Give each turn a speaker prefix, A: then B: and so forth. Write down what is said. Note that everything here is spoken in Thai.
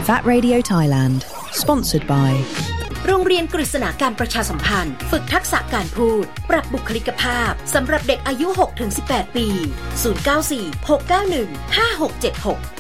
A: Fat Radio Thailand Sponsored by
B: โรงเรียนกฤษณาการประชาสัมพันธ์ฝึกทักษะการพูดปรับบุคลิกภาพสำหรับเด็กอายุ 6-18 ปี 094 691 5676